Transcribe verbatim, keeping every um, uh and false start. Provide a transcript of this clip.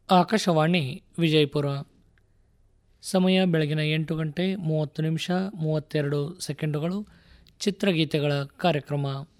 ಆಕಾಶವಾಣಿ ವಿಜಯಪುರ. ಸಮಯ ಬೆಳಗಿನ ಎಂಟು ಗಂಟೆ ಮೂವತ್ತು ನಿಮಿಷ ಮೂವತ್ತೆರಡು ಸೆಕೆಂಡುಗಳು. ಚಿತ್ರಗೀತೆಗಳ ಕಾರ್ಯಕ್ರಮ.